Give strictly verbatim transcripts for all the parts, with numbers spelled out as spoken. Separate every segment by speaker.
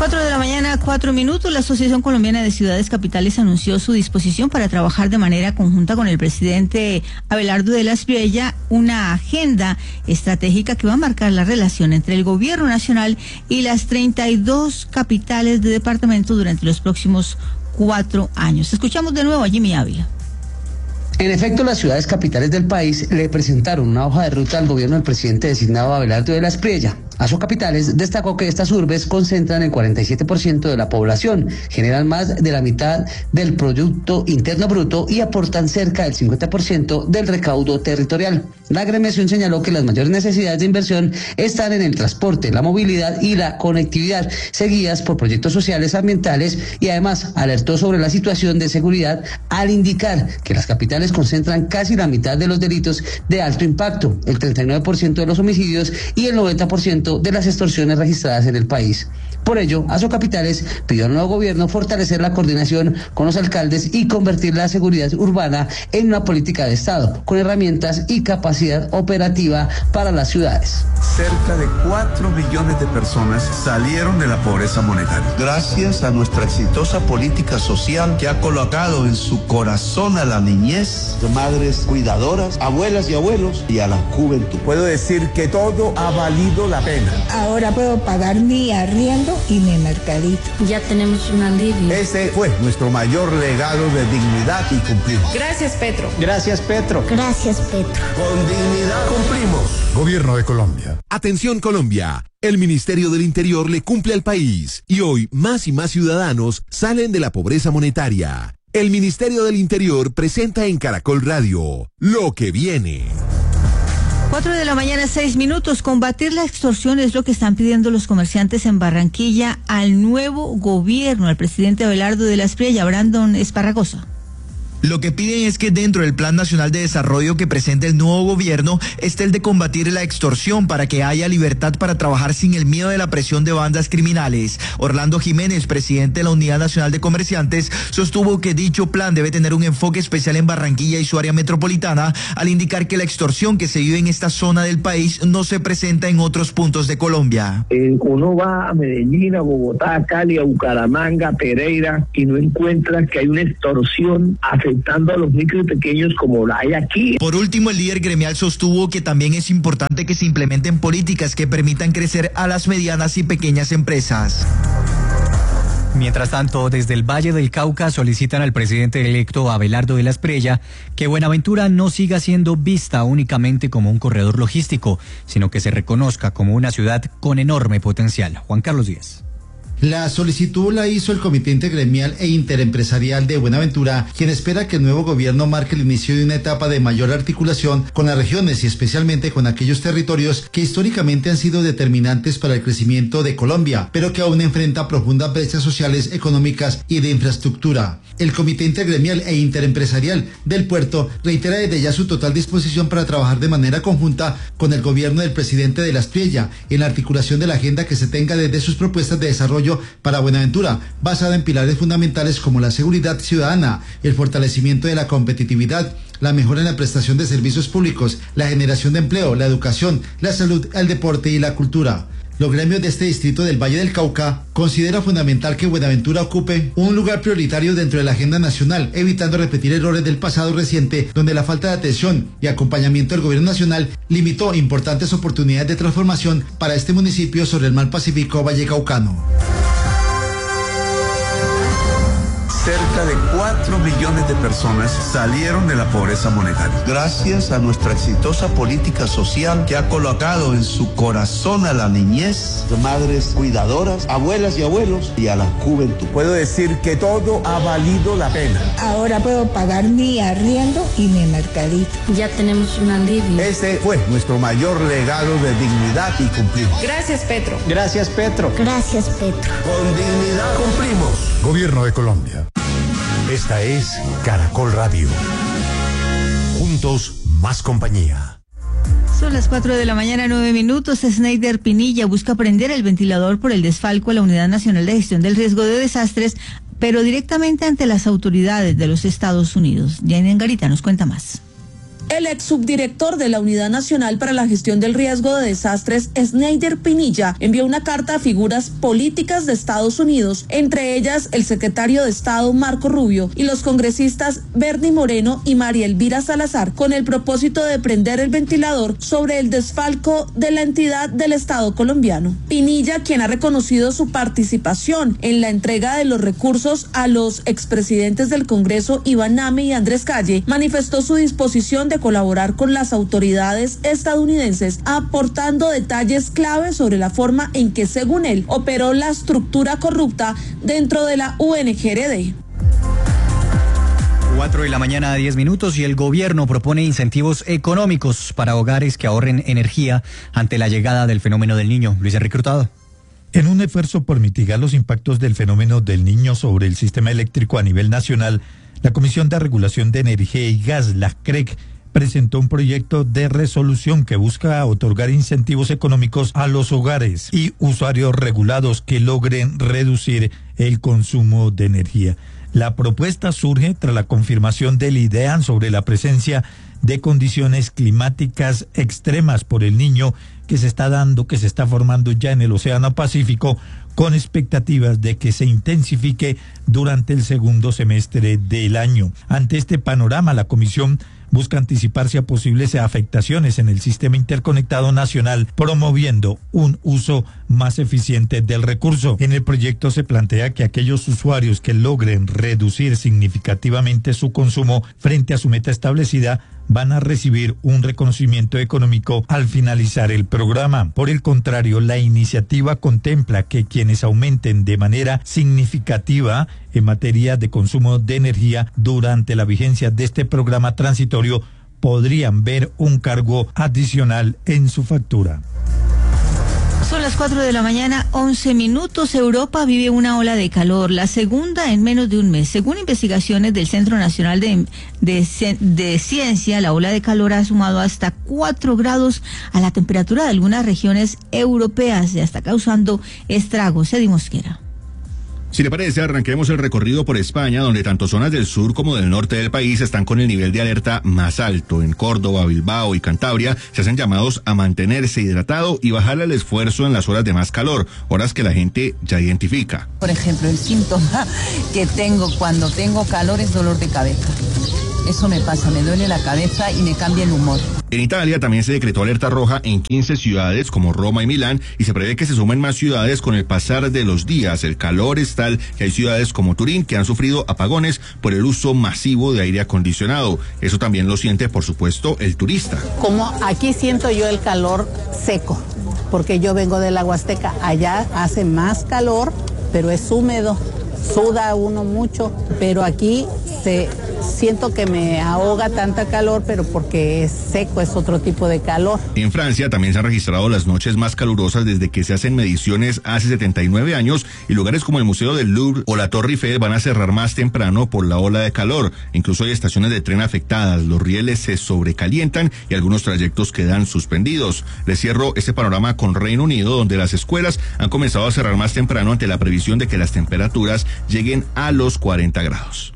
Speaker 1: Cuatro de la mañana, cuatro minutos. La Asociación Colombiana de Ciudades Capitales anunció su disposición para trabajar de manera conjunta con el presidente Abelardo de la Espriella una agenda estratégica que va a marcar la relación entre el gobierno nacional y las treinta y dos capitales de departamento durante los próximos cuatro años. Escuchamos de nuevo a Jimmy Ávila.
Speaker 2: En efecto, las ciudades capitales del país le presentaron una hoja de ruta al gobierno del presidente designado Abelardo de la Espriella. Asocapitales destacó que estas urbes concentran el cuarenta y siete por ciento de la población, generan más de la mitad del Producto Interno Bruto y aportan cerca del cincuenta por ciento del recaudo territorial. La agremiación señaló que las mayores necesidades de inversión están en el transporte, la movilidad y la conectividad, seguidas por proyectos sociales, ambientales, y además alertó sobre la situación de seguridad al indicar que las capitales concentran casi la mitad de los delitos de alto impacto, el treinta y nueve por ciento de los homicidios y el noventa por ciento de las extorsiones registradas en el país. Por ello, Asocapitales pidió al nuevo gobierno fortalecer la coordinación con los alcaldes y convertir la seguridad urbana en una política de Estado, con herramientas y capacidad operativa para las ciudades.
Speaker 3: Cerca de cuatro millones de personas salieron de la pobreza monetaria, gracias a nuestra exitosa política social que ha colocado en su corazón a la niñez, de madres cuidadoras, abuelas y abuelos, y a la juventud. Puedo decir que todo ha valido la pena.
Speaker 4: Ahora puedo pagar mi arriendo y mi mercadito.
Speaker 5: Ya tenemos un alivio.
Speaker 3: Ese fue nuestro mayor legado de dignidad y cumplimos.
Speaker 5: Gracias, Petro.
Speaker 2: Gracias, Petro.
Speaker 4: Gracias, Petro.
Speaker 3: Con dignidad cumplimos.
Speaker 6: Gobierno de Colombia.
Speaker 7: Atención, Colombia. El Ministerio del Interior le cumple al país y hoy más y más ciudadanos salen de la pobreza monetaria. El Ministerio del Interior presenta en Caracol Radio Lo que viene.
Speaker 1: Cuatro de la mañana, seis minutos. Combatir la extorsión es lo que están pidiendo los comerciantes en Barranquilla al nuevo gobierno, al presidente Abelardo de la Espriella. Brandon Esparragosa.
Speaker 8: Lo que piden es que dentro del Plan Nacional de Desarrollo que presente el nuevo gobierno esté el de combatir la extorsión para que haya libertad para trabajar sin el miedo de la presión de bandas criminales. Orlando Jiménez, presidente de la Unidad Nacional de Comerciantes, sostuvo que dicho plan debe tener un enfoque especial en Barranquilla y su área metropolitana, al indicar que la extorsión que se vive en esta zona del país no se presenta en otros puntos de Colombia.
Speaker 9: Eh, uno va a Medellín, a Bogotá, a Cali, a Bucaramanga, a Pereira, y no encuentra que hay una extorsión afectada a los micro y pequeños como la hay aquí.
Speaker 8: Por último, el líder gremial sostuvo que también es importante que se implementen políticas que permitan crecer a las medianas y pequeñas empresas.
Speaker 10: Mientras tanto, desde el Valle del Cauca solicitan al presidente electo Abelardo de la Espriella que Buenaventura no siga siendo vista únicamente como un corredor logístico, sino que se reconozca como una ciudad con enorme potencial. Juan Carlos Díaz.
Speaker 11: La solicitud la hizo el Comité Intergremial e Interempresarial de Buenaventura, quien espera que el nuevo gobierno marque el inicio de una etapa de mayor articulación con las regiones y especialmente con aquellos territorios que históricamente han sido determinantes para el crecimiento de Colombia, pero que aún enfrentan profundas brechas sociales, económicas y de infraestructura. El Comité Intergremial e Interempresarial del Puerto reitera desde ya su total disposición para trabajar de manera conjunta con el gobierno del presidente de la Espriella en la articulación de la agenda que se tenga desde sus propuestas de desarrollo para Buenaventura, basada en pilares fundamentales como la seguridad ciudadana, el fortalecimiento de la competitividad, la mejora en la prestación de servicios públicos, la generación de empleo, la educación, la salud, el deporte y la cultura. Los gremios de este distrito del Valle del Cauca consideran fundamental que Buenaventura ocupe un lugar prioritario dentro de la agenda nacional, evitando repetir errores del pasado reciente, donde la falta de atención y acompañamiento del gobierno nacional limitó importantes oportunidades de transformación para este municipio sobre el mar Pacífico vallecaucano.
Speaker 3: Cerca de cuatro millones de personas salieron de la pobreza monetaria, gracias a nuestra exitosa política social que ha colocado en su corazón a la niñez, de madres cuidadoras, abuelas y abuelos, y a la juventud. Puedo decir que todo ha valido la pena.
Speaker 4: Ahora puedo pagar mi arriendo y mi mercadito.
Speaker 5: Ya tenemos un alivio.
Speaker 3: Ese fue nuestro mayor legado de dignidad y cumplimos.
Speaker 5: Gracias, Petro.
Speaker 2: Gracias, Petro.
Speaker 4: Gracias, Petro.
Speaker 3: Con dignidad cumplimos.
Speaker 6: Gobierno de Colombia. Esta es Caracol Radio. Juntos, más compañía.
Speaker 1: Son las cuatro de la mañana, nueve minutos. Snyder Pinilla busca prender el ventilador por el desfalco a la Unidad Nacional de Gestión del Riesgo de Desastres, pero directamente ante las autoridades de los Estados Unidos. Janine Garita nos cuenta más.
Speaker 12: El ex subdirector de la Unidad Nacional para la Gestión del Riesgo de Desastres, Snyder Pinilla, envió una carta a figuras políticas de Estados Unidos, entre ellas el secretario de Estado Marco Rubio y los congresistas Bernie Moreno y María Elvira Salazar, con el propósito de prender el ventilador sobre el desfalco de la entidad del Estado colombiano. Pinilla, quien ha reconocido su participación en la entrega de los recursos a los expresidentes del Congreso Iván Name y Andrés Calle, manifestó su disposición de colaborar con las autoridades estadounidenses, aportando detalles clave sobre la forma en que, según él, operó la estructura corrupta dentro de la U N G R D.
Speaker 10: Cuatro de la mañana, diez minutos, y el gobierno propone incentivos económicos para hogares que ahorren energía ante la llegada del fenómeno del Niño. Luis Enrique Hurtado.
Speaker 13: En un esfuerzo por mitigar los impactos del fenómeno del Niño sobre el sistema eléctrico a nivel nacional, la Comisión de Regulación de Energía y Gas, la C R E C, presentó un proyecto de resolución que busca otorgar incentivos económicos a los hogares y usuarios regulados que logren reducir el consumo de energía. La propuesta surge tras la confirmación del IDEAN sobre la presencia de condiciones climáticas extremas por el Niño que se está dando, que se está formando ya en el Océano Pacífico, con expectativas de que se intensifique durante el segundo semestre del año. Ante este panorama, la Comisión busca anticiparse a posibles afectaciones en el sistema interconectado nacional, promoviendo un uso más eficiente del recurso. En el proyecto se plantea que aquellos usuarios que logren reducir significativamente su consumo frente a su meta establecida van a recibir un reconocimiento económico al finalizar el programa. Por el contrario, la iniciativa contempla que quienes aumenten de manera significativa en materia de consumo de energía durante la vigencia de este programa transitorio podrían ver un cargo adicional en su factura.
Speaker 1: Son las cuatro de la mañana, once minutos. Europa vive una ola de calor, la segunda en menos de un mes. Según investigaciones del Centro Nacional de, de, de Ciencia, la ola de calor ha sumado hasta cuatro grados a la temperatura de algunas regiones europeas y está causando estragos. Eddie Mosquera.
Speaker 14: Si le parece, arranquemos el recorrido por España, donde tanto zonas del sur como del norte del país están con el nivel de alerta más alto. En Córdoba, Bilbao y Cantabria se hacen llamados a mantenerse hidratado y bajar el esfuerzo en las horas de más calor, horas que la gente ya identifica.
Speaker 15: Por ejemplo, el síntoma que tengo cuando tengo calor es dolor de cabeza. Eso me pasa, me duele la cabeza y me cambia el humor.
Speaker 14: En Italia también se decretó alerta roja en quince ciudades como Roma y Milán y se prevé que se sumen más ciudades con el pasar de los días. El calor es tal que hay ciudades como Turín que han sufrido apagones por el uso masivo de aire acondicionado. Eso también lo siente, por supuesto, el turista.
Speaker 16: Como aquí siento yo el calor seco, porque yo vengo de la Huasteca, allá hace más calor, pero es húmedo. Suda uno mucho, pero aquí se, siento que me ahoga tanta calor, pero porque es seco, es otro tipo de calor.
Speaker 14: En Francia también se han registrado las noches más calurosas desde que se hacen mediciones hace setenta y nueve años y lugares como el Museo del Louvre o la Torre Eiffel van a cerrar más temprano por la ola de calor. Incluso hay estaciones de tren afectadas, los rieles se sobrecalientan y algunos trayectos quedan suspendidos. Les cierro este panorama con Reino Unido, donde las escuelas han comenzado a cerrar más temprano ante la previsión de que las temperaturas lleguen a los cuarenta grados.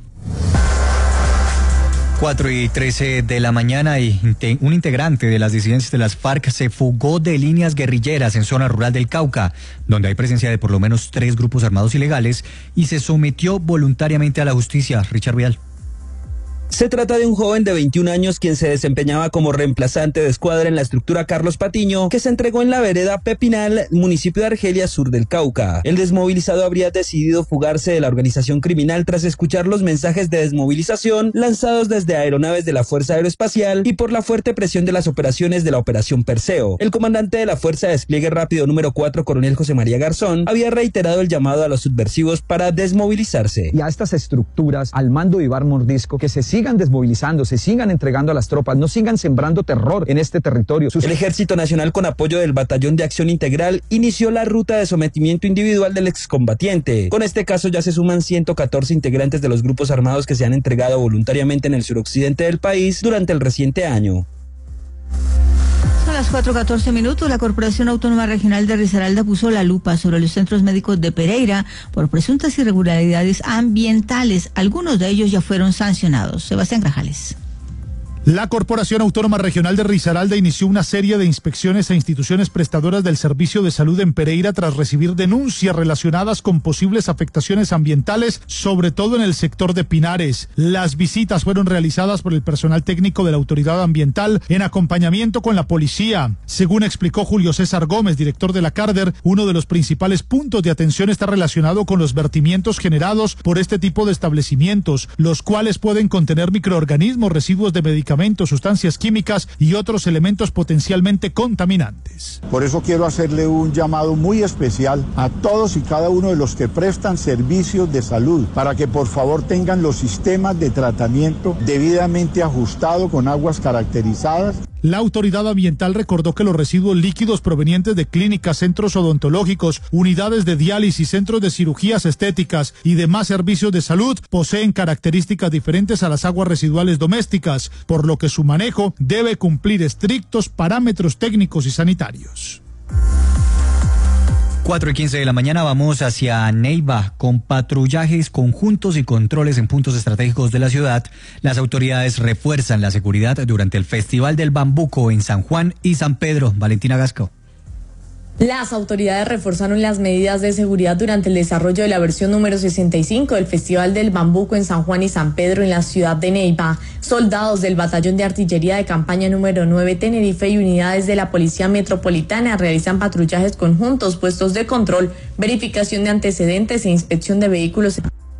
Speaker 10: Cuatro y trece de la mañana y un integrante de las disidencias de las FARC se fugó de líneas guerrilleras en zona rural del Cauca, donde hay presencia de por lo menos tres grupos armados ilegales, y se sometió voluntariamente a la justicia. Richard Vidal.
Speaker 17: Se trata de un joven de veintiún años quien se desempeñaba como reemplazante de escuadra en la estructura Carlos Patiño, que se entregó en la vereda Pepinal, municipio de Argelia, sur del Cauca. El desmovilizado habría decidido fugarse de la organización criminal tras escuchar los mensajes de desmovilización lanzados desde aeronaves de la Fuerza Aeroespacial y por la fuerte presión de las operaciones de la Operación Perseo. El comandante de la Fuerza de Despliegue Rápido número cuatro, coronel José María Garzón, había reiterado el llamado a los subversivos para desmovilizarse.
Speaker 18: Y a estas estructuras, al mando de Iván Mordisco, que se sigan desmovilizando, se sigan entregando a las tropas, no sigan sembrando terror en este territorio.
Speaker 17: El Ejército Nacional, con apoyo del Batallón de Acción Integral, inició la ruta de sometimiento individual del excombatiente. Con este caso ya se suman ciento catorce integrantes de los grupos armados que se han entregado voluntariamente en el suroccidente del país durante el reciente año.
Speaker 1: Son las cuatro catorce minutos. La Corporación Autónoma Regional de Risaralda puso la lupa sobre los centros médicos de Pereira por presuntas irregularidades ambientales. Algunos de ellos ya fueron sancionados. Sebastián Grajales.
Speaker 19: La Corporación Autónoma Regional de Risaralda inició una serie de inspecciones a instituciones prestadoras del servicio de salud en Pereira tras recibir denuncias relacionadas con posibles afectaciones ambientales, sobre todo en el sector de Pinares. Las visitas fueron realizadas por el personal técnico de la Autoridad Ambiental en acompañamiento con la policía. Según explicó Julio César Gómez, director de la Carder, uno de los principales puntos de atención está relacionado con los vertimientos generados por este tipo de establecimientos, los cuales pueden contener microorganismos, residuos de medicamentos, sustancias químicas y otros elementos potencialmente contaminantes.
Speaker 20: Por eso quiero hacerle un llamado muy especial a todos y cada uno de los que prestan servicios de salud para que por favor tengan los sistemas de tratamiento debidamente ajustados con aguas caracterizadas.
Speaker 19: La autoridad ambiental recordó que los residuos líquidos provenientes de clínicas, centros odontológicos, unidades de diálisis, centros de cirugías estéticas y demás servicios de salud poseen características diferentes a las aguas residuales domésticas, por lo que su manejo debe cumplir estrictos parámetros técnicos y sanitarios.
Speaker 10: cuatro y quince de la mañana vamos hacia Neiva con patrullajes conjuntos y controles en puntos estratégicos de la ciudad. Las autoridades refuerzan la seguridad durante el Festival del Bambuco en San Juan y San Pedro. Valentina Gasco.
Speaker 21: Las autoridades reforzaron las medidas de seguridad durante el desarrollo de la versión número sesenta y cinco del Festival del Bambuco en San Juan y San Pedro en la ciudad de Neiva. Soldados del Batallón de Artillería de Campaña número nueve Tenerife y unidades de la Policía Metropolitana realizan patrullajes conjuntos, puestos de control, verificación de antecedentes e inspección de vehículos.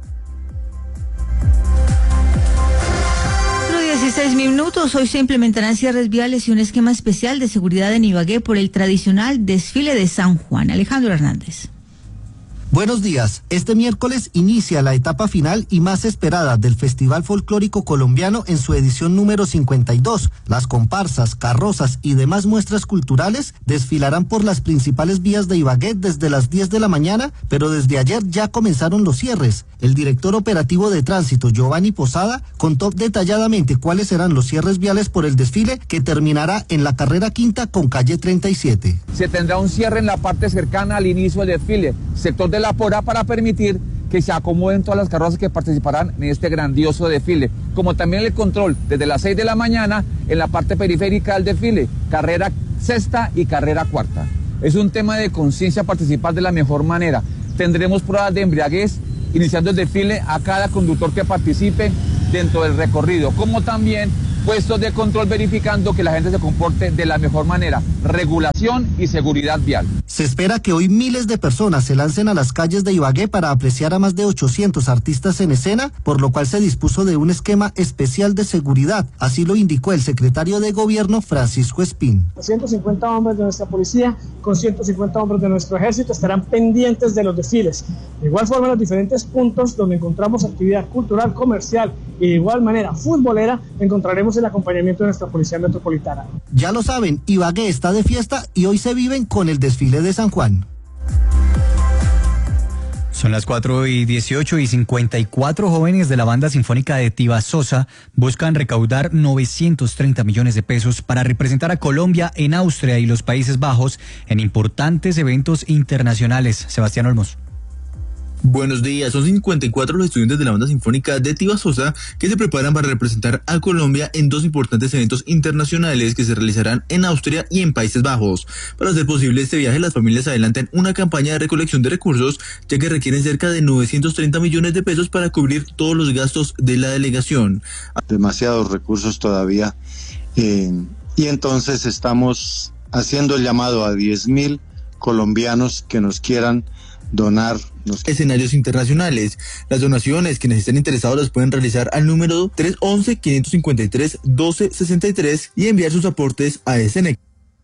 Speaker 1: dieciséis minutos. Hoy se implementarán cierres viales y un esquema especial de seguridad en Ibagué por el tradicional desfile de San Juan. Alejandro Hernández.
Speaker 22: Buenos días. Este miércoles inicia la etapa final y más esperada del Festival Folclórico Colombiano en su edición número cincuenta y dos. Las comparsas, carrozas y demás muestras culturales desfilarán por las principales vías de Ibagué desde las diez de la mañana, pero desde ayer ya comenzaron los cierres. El director operativo de tránsito, Giovanni Posada, contó detalladamente cuáles serán los cierres viales por el desfile, que terminará en la carrera quinta con calle treinta y siete.
Speaker 23: Se tendrá un cierre en la parte cercana al inicio del desfile, sector de la Pora, para permitir que se acomoden todas las carrozas que participarán en este grandioso desfile, como también el control desde las seis de la mañana en la parte periférica del desfile, carrera sexta y carrera cuarta. Es un tema de conciencia participar de la mejor manera. Tendremos pruebas de embriaguez iniciando el desfile a cada conductor que participe dentro del recorrido, como también puestos de control verificando que la gente se comporte de la mejor manera, regulación y seguridad vial.
Speaker 22: Se espera que hoy miles de personas se lancen a las calles de Ibagué para apreciar a más de ochocientos artistas en escena, por lo cual se dispuso de un esquema especial de seguridad. Así lo indicó el secretario de Gobierno, Francisco Espín.
Speaker 24: ciento cincuenta hombres de nuestra policía con ciento cincuenta hombres de nuestro ejército estarán pendientes de los desfiles. De igual forma, en los diferentes puntos donde encontramos actividad cultural, comercial y de igual manera futbolera, encontraremos el acompañamiento de nuestra Policía Metropolitana.
Speaker 22: Ya lo saben, Ibagué está de fiesta y hoy se viven con el desfile de San Juan.
Speaker 10: Son las cuatro y dieciocho y cincuenta y cuatro jóvenes de la Banda Sinfónica de Tibasosa buscan recaudar novecientos treinta millones de pesos para representar a Colombia en Austria y los Países Bajos en importantes eventos internacionales. Sebastián Olmos.
Speaker 25: Buenos días, son cincuenta y cuatro los estudiantes de la Banda Sinfónica de Tibasosa que se preparan para representar a Colombia en dos importantes eventos internacionales que se realizarán en Austria y en Países Bajos. Para hacer posible este viaje, las familias adelantan una campaña de recolección de recursos, ya que requieren cerca de novecientos treinta millones de pesos para cubrir todos los gastos de la delegación.
Speaker 26: Demasiados recursos todavía, eh, y entonces estamos haciendo el llamado a diez mil colombianos que nos quieran donar los
Speaker 25: escenarios internacionales. Las donaciones, quienes estén interesados las pueden realizar al número tres once, quinientos cincuenta y tres, doce sesenta y tres y enviar sus aportes a S N E C.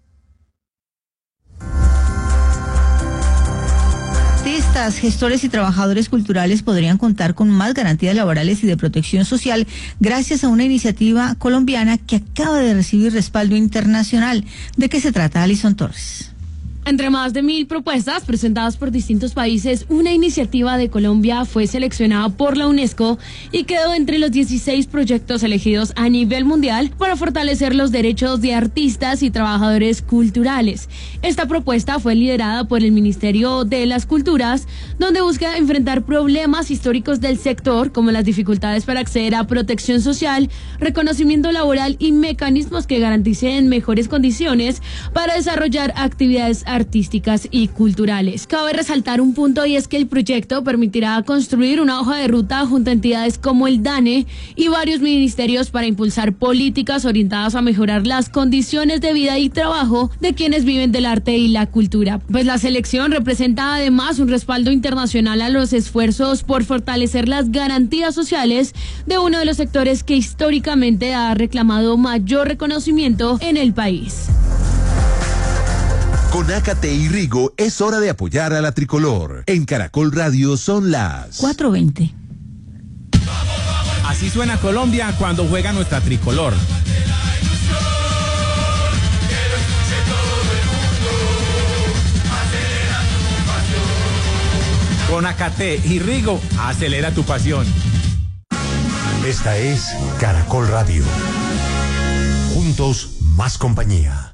Speaker 1: Artistas, gestores y trabajadores culturales podrían contar con más garantías laborales y de protección social gracias a una iniciativa colombiana que acaba de recibir respaldo internacional. ¿De qué se trata, Alison Torres?
Speaker 2: Entre más de mil propuestas presentadas por distintos países, una iniciativa de Colombia fue seleccionada por la UNESCO y quedó entre los dieciséis proyectos elegidos a nivel mundial para fortalecer los derechos de artistas y trabajadores culturales. Esta propuesta fue liderada por el Ministerio de las Culturas, donde busca enfrentar problemas históricos del sector, como las dificultades para acceder a protección social, reconocimiento laboral y mecanismos que garanticen mejores condiciones para desarrollar actividades artísticas y culturales. Cabe resaltar un punto, y es que el proyecto permitirá construir una hoja de ruta junto a entidades como el DANE y varios ministerios para impulsar políticas orientadas a mejorar las condiciones de vida y trabajo de quienes viven del arte y la cultura. Pues la selección representa además un respaldo internacional a los esfuerzos por fortalecer las garantías sociales de uno de los sectores que históricamente ha reclamado mayor reconocimiento en el país.
Speaker 5: Con Ácate y Rigo es hora de apoyar a la tricolor. En Caracol Radio son las
Speaker 1: cuatro veinte.
Speaker 7: Así suena Colombia cuando juega nuestra tricolor. Con Ácate y Rigo, acelera tu pasión.
Speaker 6: Esta es Caracol Radio. Juntos, más compañía.